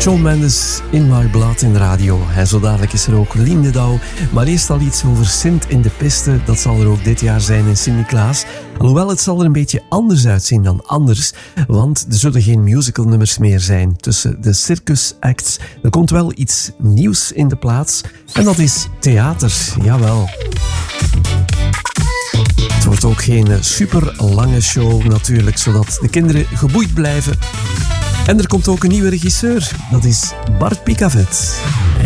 Shawn Mendes in My Blood in de radio. En zo dadelijk is er ook Lindedouw. Maar eerst al iets over Sint in de Piste. Dat zal er ook dit jaar zijn in Sint-Niklaas. Alhoewel, het zal er een beetje anders uitzien dan anders. Want er zullen geen musicalnummers meer zijn tussen de circusacts. Er komt wel iets nieuws in de plaats. En dat is theater. Jawel. Het wordt ook geen super lange show natuurlijk, zodat de kinderen geboeid blijven. En er komt ook een nieuwe regisseur. Dat is Bart Picavet.